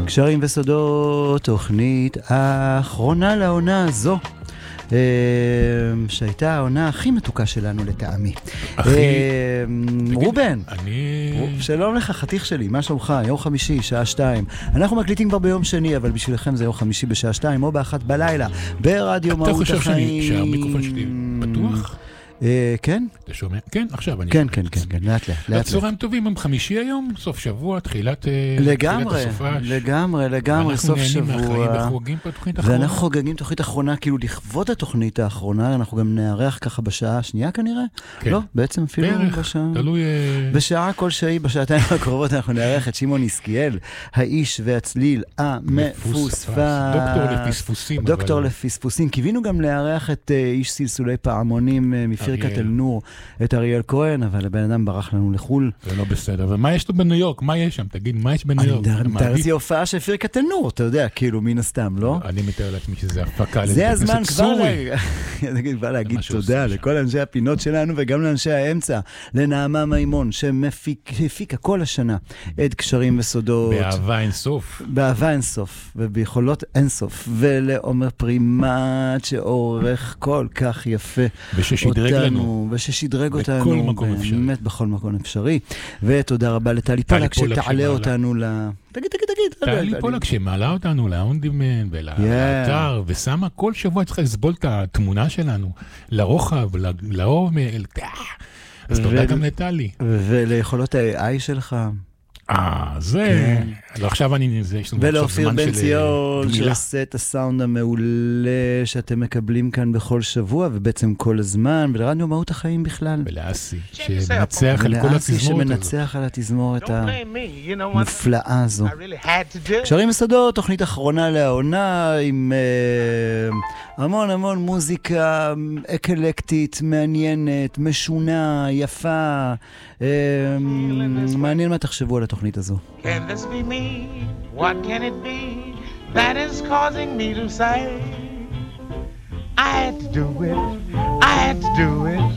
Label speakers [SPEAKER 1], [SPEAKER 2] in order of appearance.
[SPEAKER 1] קשרים וסודות, תוכנית האחרונה לעונה הזו, שהייתה העונה הכי מתוקה שלנו לטעמי. רובן, שלום לך, חתיך שלי, מה שלומך? יום חמישי, שעה 2. אנחנו מקליטים כבר ביום שני, אבל בשבילכם זה יום חמישי בשעה 2 או ב1 בלילה, ברדיו מהות החיים.
[SPEAKER 2] אתה חושב שהמיקרופון שלי בטוח?
[SPEAKER 1] כן?
[SPEAKER 2] אתה שומע? כן, עכשיו אני...
[SPEAKER 1] כן, לאט לאט.
[SPEAKER 2] צהריים טובים, עם חמישי היום, סוף שבוע, תחילת הסופש.
[SPEAKER 1] לגמרי, סוף שבוע.
[SPEAKER 2] ואנחנו
[SPEAKER 1] חוגגים תוכנית אחרונה, כאילו לכבוד התוכנית האחרונה, אנחנו גם נערך ככה בשעה השנייה כנראה? לא, בעצם אפילו בשעה...
[SPEAKER 2] תלוי...
[SPEAKER 1] בשעה כלשהי, בשעתיים הקרובות, אנחנו נערך את שמעון יסקיאל, האיש והצליל המפוספס. דוקטור לפספוסים. קיווינו גם נערך את איש סלסולי פעמונים פירקת אל נור, את אריאל כהן, אבל הבן אדם ברח לנו לחול.
[SPEAKER 2] זה לא בסדר. ומה יש לו בניו יורק? מה יש שם? תגיד, מה יש בניו יורק?
[SPEAKER 1] אני מתאר לעצמי הופעה של פירקת אל נור, אתה יודע, כאילו, מן הסתם, לא?
[SPEAKER 2] אני מתאר לעצמי שזה הפקה
[SPEAKER 1] זה הזמן כבר להגיד תודה לכל אנשי הפינות שלנו, וגם לאנשי האמצע, לנעמה מימון, שהפיקה כל השנה את קשרים וסודות. באהבה אינסוף, וביכולות אינסוף, ולעומר פרימט, שעורך כל כך יפה. וששדרג אותנו באמת בכל מקום אפשרי. ותודה רבה לטלי פולק שתעלה אותנו תגיד.
[SPEAKER 2] טלי פולק שמעלה אותנו לאונדימן ולאתר, ושמה כל שבוע צריכה לסבול את התמונה שלנו לרוחב, לעומר. אז תודה גם לטלי.
[SPEAKER 1] וליכולות ה-AI שלך.
[SPEAKER 2] זה... עכשיו אני...
[SPEAKER 1] ולאופיר בן ציון, שעושה את הסאונד המעולה שאתם מקבלים כאן בכל שבוע, ובעצם כל הזמן, ולרדיו מהות החיים בכלל.
[SPEAKER 2] ולאסי, שמנצח על כל התזמורת.
[SPEAKER 1] שמנצח על התזמורת המופלאה הזו. קשרים וסודות, תוכנית אחרונה לעונה, עם המון מוזיקה אקלקטית, מעניינת, משונה, יפה. מעניין מה תחשבו על התוכנית הזו.
[SPEAKER 3] Can this be me? What can it be that is causing me to say I had to do it, I had to do it,